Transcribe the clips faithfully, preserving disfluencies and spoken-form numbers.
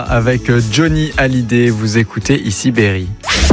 Avec Johnny Hallyday, vous écoutez ici Berry.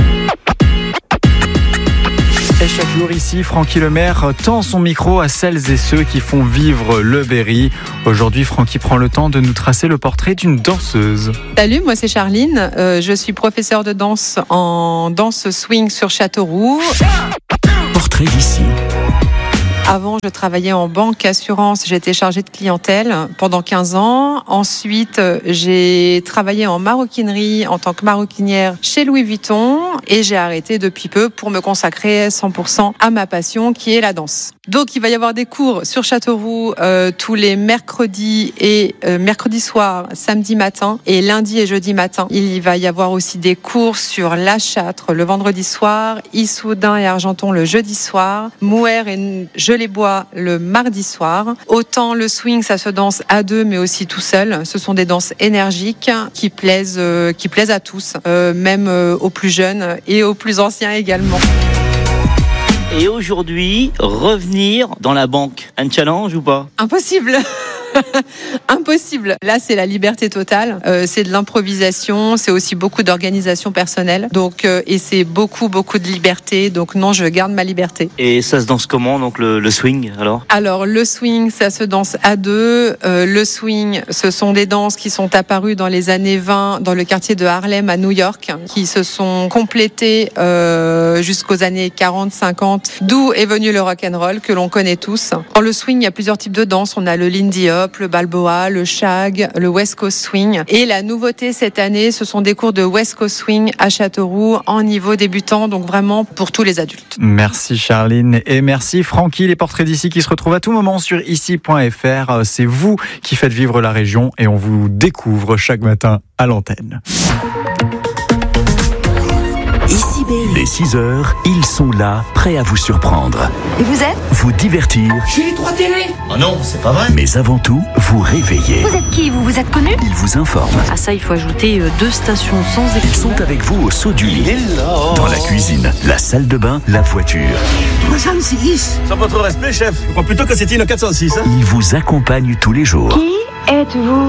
Et chaque jour ici, Francky Lemaire tend son micro à celles et ceux qui font vivre le Berry. Aujourd'hui, Francky prend le temps de nous tracer le portrait d'une danseuse. Salut, moi c'est Charline, euh, je suis professeure de danse en danse swing sur Châteauroux. Portrait d'ici. Avant, je travaillais en banque assurance, j'étais chargée de clientèle pendant quinze ans. Ensuite, j'ai travaillé en maroquinerie en tant que maroquinière chez Louis Vuitton et j'ai arrêté depuis peu pour me consacrer cent pour cent à ma passion qui est la danse. Donc, il va y avoir des cours sur Châteauroux euh, tous les mercredis et euh, mercredi soir, samedi matin et lundi et jeudi matin. Il va y avoir aussi des cours sur La Châtre le vendredi soir, Issoudun et Argenton le jeudi soir, Mouer et Gelée-Bois le mardi soir. Autant le swing, ça se danse à deux, mais aussi tout seul. Ce sont des danses énergiques qui plaisent, euh, qui plaisent à tous, euh, même euh, aux plus jeunes et aux plus anciens également. Et aujourd'hui, revenir dans la banque, un challenge ou pas ? Impossible. Impossible. Là, c'est la liberté totale. Euh, c'est de l'improvisation. C'est aussi beaucoup d'organisation personnelle. Donc, euh, et c'est beaucoup, beaucoup de liberté. Donc, non, je garde ma liberté. Et ça se danse comment, donc le, le swing, alors ? Alors, le swing, ça se danse à deux. Euh, le swing, ce sont des danses qui sont apparues dans les années vingt dans le quartier de Harlem à New York, qui se sont complétées euh, jusqu'aux années quarante, cinquante, d'où est venu le rock'n'roll que l'on connaît tous. Dans le swing, il y a plusieurs types de danses. On a le Lindy Hop, le Balboa, le Shag, le West Coast Swing. Et la nouveauté cette année, ce sont des cours de West Coast Swing à Châteauroux en niveau débutant, donc vraiment pour tous les adultes. Merci Charline et merci Francky. Les portraits d'ici qui se retrouvent à tout moment sur ici point f r. C'est vous qui faites vivre la région et on vous découvre chaque matin à l'antenne. Ici Berry. Les six heures, ils sont là, prêts à vous surprendre. Et vous êtes ? Vous divertir. Chez les trois télé. Oh non, c'est pas vrai. Mais avant tout, vous réveiller. Vous êtes qui ? Vous vous êtes connus ? Ils vous informent. À ça, il faut ajouter deux stations sans équipement. Ils sont avec vous au saut du lit. Dans la cuisine, la salle de bain, la voiture. trois cent six. Sans votre respect, chef, je crois plutôt que c'était une quatre cent six. Hein. Ils vous accompagnent tous les jours. Qui êtes-vous ?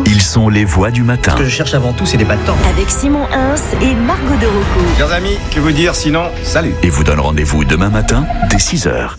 Ils sont les voix du matin. Ce que je cherche avant tout, c'est des battants. Avec Simon Hins et Margot de Rocco. Chers amis, que vous dire sinon, salut. Et vous donne rendez-vous demain matin, dès six heures.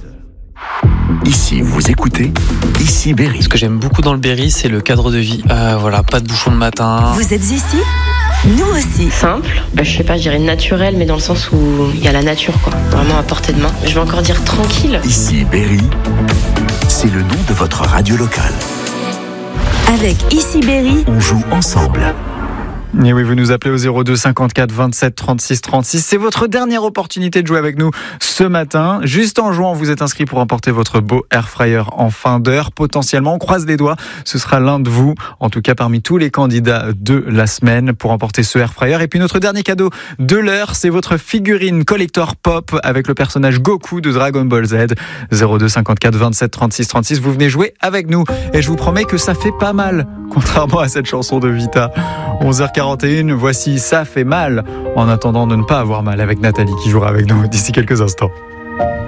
Ici, vous écoutez Ici Berry. Ce que j'aime beaucoup dans le Berry, c'est le cadre de vie. Euh, voilà, pas de bouchon le matin. Vous êtes ici ? Nous aussi. Simple, bah, je sais pas, je dirais naturel, mais dans le sens où il y a la nature, quoi. Vraiment à portée de main. Je vais encore dire tranquille. Ici Berry, c'est le nom de votre radio locale. Avec Ici Berry, on joue ensemble. Et oui, vous nous appelez au zéro deux cinquante-quatre vingt-sept trente-six trente-six. C'est votre dernière opportunité de jouer avec nous ce matin. Juste en jouant, vous êtes inscrit pour emporter votre beau air fryer en fin d'heure. Potentiellement, on croise les doigts, ce sera l'un de vous, en tout cas parmi tous les candidats de la semaine, pour emporter ce air fryer. Et puis notre dernier cadeau de l'heure, c'est votre figurine collector pop avec le personnage Goku de Dragon Ball Z. zéro deux cinquante-quatre vingt-sept trente-six trente-six. Vous venez jouer avec nous et je vous promets que ça fait pas mal, contrairement à cette chanson de Vita. onze heures quarante et une, voici Ça fait mal, en attendant de ne pas avoir mal avec Nathalie qui jouera avec nous d'ici quelques instants.